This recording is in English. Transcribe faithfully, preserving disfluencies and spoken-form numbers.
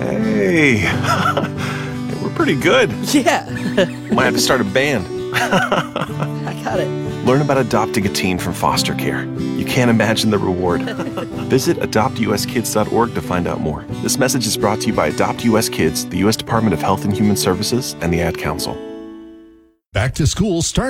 Hey, we're pretty good. Yeah. Might have to start a band. I got it. Learn about adopting a teen from foster care. You can't imagine the reward. Visit adopt u s kids dot org to find out more. This message is brought to you by Adopt U S Kids, the U S Department of Health and Human Services, and the Ad Council. Back to school starts